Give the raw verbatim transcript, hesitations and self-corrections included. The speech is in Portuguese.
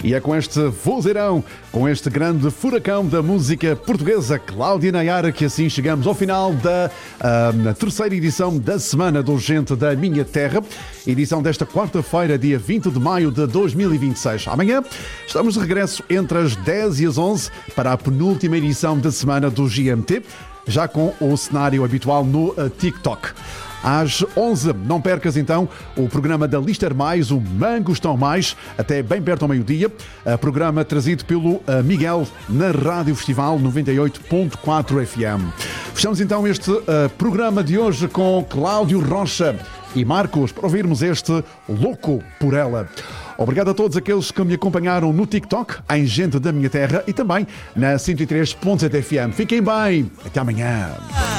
E é com este vozeirão, com este grande furacão da música portuguesa, Cláudia Nayara, que assim chegamos ao final da uh, terceira edição da Semana do Gente da Minha Terra, edição desta quarta-feira, dia vinte de maio de dois mil e vinte e seis. Amanhã estamos de regresso entre as dez e as onze para a penúltima edição da Semana do G M T, já com o cenário habitual no uh, TikTok. Às onze, não percas então o programa da Lister Mais, o Mangos Tão Mais, até bem perto ao meio-dia, programa trazido pelo Miguel na Rádio Festival noventa e oito ponto quatro F M. Fechamos então este uh, programa de hoje com Cláudio Rocha e Marcos para ouvirmos este Louco por Ela. Obrigado a todos aqueles que me acompanharam no TikTok, em Gente da Minha Terra e também na cento e três ponto sete F M. Fiquem bem, até amanhã.